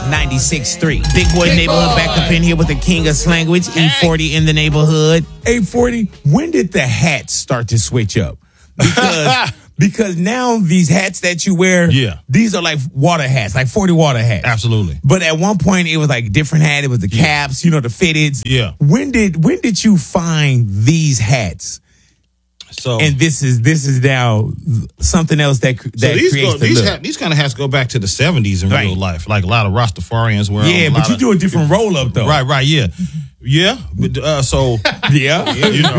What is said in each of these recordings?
96.3. Big Boy Neighborhood back up in here with the king of slanguage. E40 in the neighborhood. A40, when did the hats start to switch up? Because now these hats that you wear, these are like water hats, like 40 water hats. Absolutely. But at one point it was like a different hat. It was the caps, the fitteds. Yeah. When did you find these hats? So and this is now something else that creates the look. These kind of hats go back to the 70s in real life. Like a lot of Rastafarians wear them. Yeah, but you do a different roll up though. Right, yeah. Yeah, but so yeah.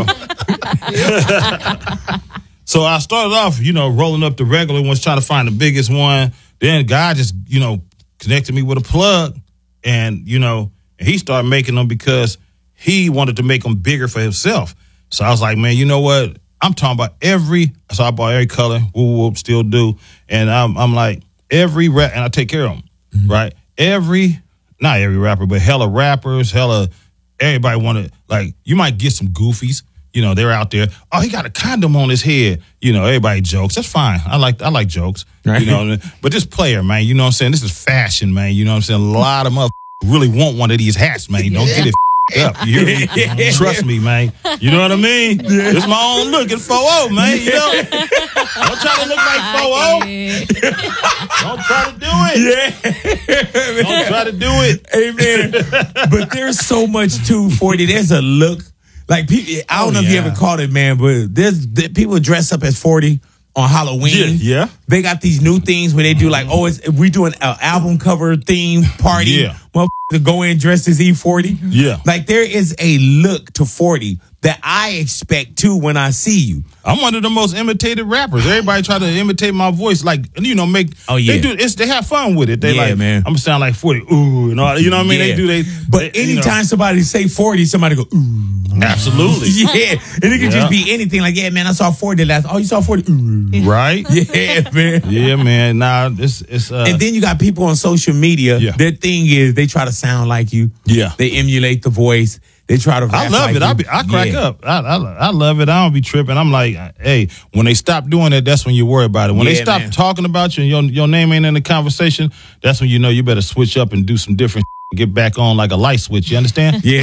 So I started off, rolling up the regular ones, trying to find the biggest one. Then God just, connected me with a plug, and he started making them because he wanted to make them bigger for himself. So I was like, man, you know what? I'm talking about so I bought every color, whoop, still do. And I'm like, every rap, and I take care of them, right? Not every rapper, but hella rappers, everybody wanted, like, you might get some goofies, they're out there. Oh, he got a condom on his head. Everybody jokes. That's fine. I like jokes, right. But this player, man, you know what I'm saying? This is fashion, man. You know what I'm saying? A lot of motherfuckers really want one of these hats, man. Don't get it up. You hear me? Trust me, man. You know what I mean? It's my own look. It's 4-0, man. Don't try to look like 4-0. Don't try to do it. Yeah. Don't try to do it. Amen. But there's so much to 40. There's a look. Like, I don't know if you ever caught it, man, but there's people dress up as 40 on Halloween. Yeah. They got these new things where they do like, we doing an album cover theme party. Yeah. To go in dressed as E40. Yeah. Like, there is a look to 40 that I expect too when I see you. I'm one of the most imitated rappers. Everybody try to imitate my voice, like, make. Oh yeah. They have fun with it. They man. I'm gonna sound like 40. Ooh, and all. You know what I mean? But anytime somebody say 40, somebody go ooh. Absolutely. Yeah. And it could just be anything. Like, yeah, man, I saw 40 last. Oh, you saw 40? Ooh. Right? Yeah, man. Yeah, man. Nah, it's and then you got people on social media. Yeah. Their thing is they try to sound like you. Yeah. They emulate the voice. They try to rap I love like it. I crack up. I love it. I don't be tripping. I'm like, hey, when they stop doing it, that's when you worry about it. When they stop talking about you and your name ain't in the conversation, that's when you know you better switch up and do some different shit, get back on like a light switch. You understand? Yeah.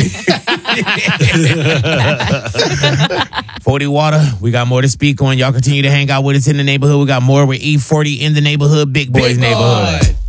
40 Water. We got more to speak on. Y'all continue to hang out with us in the neighborhood. We got more with E40 in the neighborhood, Big Boys neighborhood.